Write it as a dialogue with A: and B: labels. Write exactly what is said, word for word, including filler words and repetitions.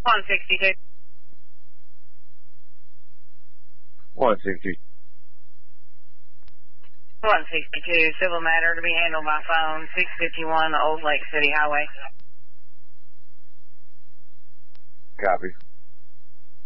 A: one sixty-two.
B: one sixty.
A: one sixty-two, civil matter to be handled by phone, six fifty-one Old Lake City Highway.
B: Copy.